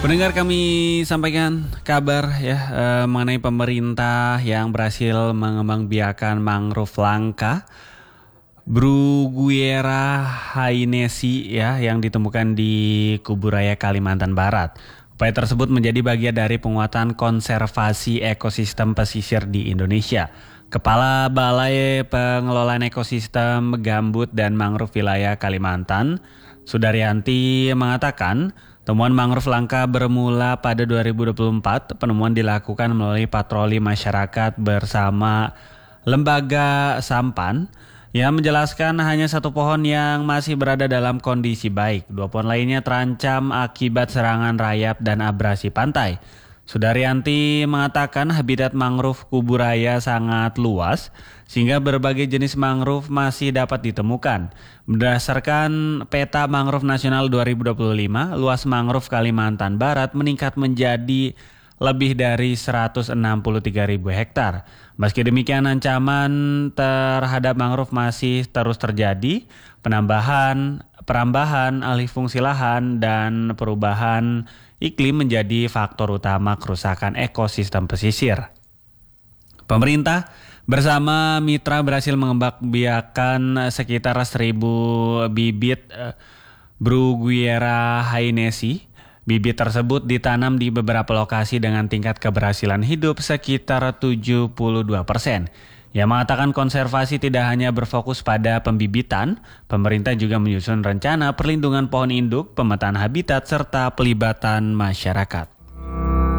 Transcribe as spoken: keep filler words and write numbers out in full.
Pendengar, kami sampaikan kabar ya eh, mengenai pemerintah yang berhasil mengembangbiakan mangrove langka Bruguiera hainesi ya yang ditemukan di Kuburaya, Kalimantan Barat. Upaya tersebut menjadi bagian dari penguatan konservasi ekosistem pesisir di Indonesia. Kepala Balai Pengelolaan Ekosistem Gambut dan Mangrove Wilayah Kalimantan, Sudaryanti, mengatakan temuan mangrove langka bermula pada dua ribu dua puluh empat. Penemuan dilakukan melalui patroli masyarakat bersama Lembaga Sampan yang menjelaskan hanya satu pohon yang masih berada dalam kondisi baik. Dua pohon lainnya terancam akibat serangan rayap dan abrasi pantai. Sudaryanti mengatakan habitat mangrove Kuburaya sangat luas sehingga berbagai jenis mangrove masih dapat ditemukan. Berdasarkan peta mangrove nasional dua ribu dua puluh lima, luas mangrove Kalimantan Barat meningkat menjadi lebih dari seratus enam puluh tiga ribu hektar. Meski demikian, ancaman terhadap mangrove masih terus terjadi. Penambahan, perambahan, alih fungsi lahan, dan perubahan iklim menjadi faktor utama kerusakan ekosistem pesisir. Pemerintah bersama mitra berhasil mengembangbiakan sekitar seribu bibit Bruguiera hainesi. Bibit tersebut ditanam di beberapa lokasi dengan tingkat keberhasilan hidup sekitar tujuh puluh dua persen. Yang mengatakan konservasi tidak hanya berfokus pada pembibitan, pemerintah juga menyusun rencana perlindungan pohon induk, pemetaan habitat, serta pelibatan masyarakat.